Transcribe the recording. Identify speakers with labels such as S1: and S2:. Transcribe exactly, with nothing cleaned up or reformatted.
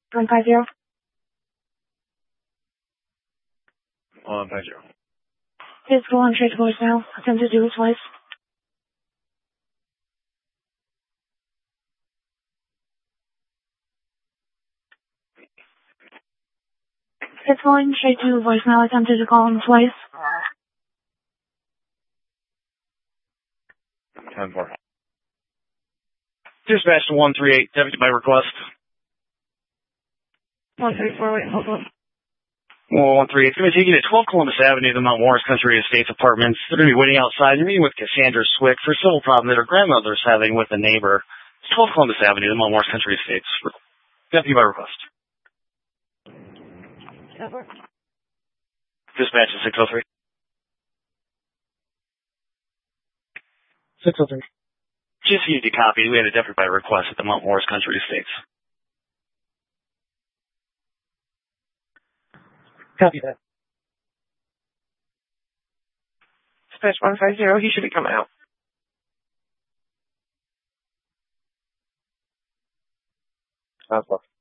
S1: one five zero.
S2: one five zero.
S1: It's going straight to voicemail. Attempt to do it twice. It's going straight to voicemail. Attempted to call him twice.
S2: ten four. Dispatch to one three eight, deputy by request.
S1: one three four, wait, hold on.
S2: Well, one three eight, it's going to be taken to twelve Columbus Avenue, the Mount Morris Country Estates Apartments. They're going to be waiting outside. They're meeting with Cassandra Swick for a civil problem that her grandmother's having with a neighbor. It's twelve Columbus Avenue, the Mount Morris Country Estates. Deputy by request.
S1: Over.
S2: Dispatch to six oh three.
S1: six oh three.
S2: Just so you to copy, we had a deputy by request at the Mount Morris Country Estates.
S1: Copy that.
S3: Dispatch one five zero, he should be coming out.
S2: That's